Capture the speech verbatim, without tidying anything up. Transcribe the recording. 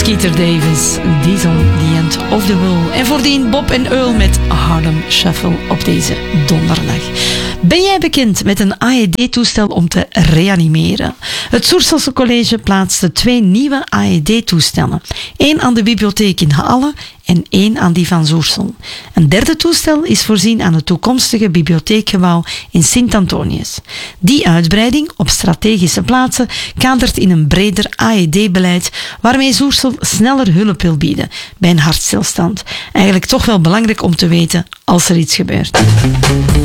Skeeter Davis, Diesel, The End of the World. En voordien Bob en Earl met Harlem Shuffle op deze donderdag. Ben jij bekend met een A E D-toestel om te reanimeren? Het Soerselse College plaatste twee nieuwe A E D-toestellen. Eén aan de bibliotheek in Halle en één aan die van Soersel. Een derde toestel is voorzien aan het toekomstige bibliotheekgebouw in Sint-Antonius. Die uitbreiding op strategische plaatsen kadert in een breder A E D-beleid waarmee Soersel sneller hulp wil bieden bij een hartstilstand. Eigenlijk toch wel belangrijk om te weten als er iets gebeurt.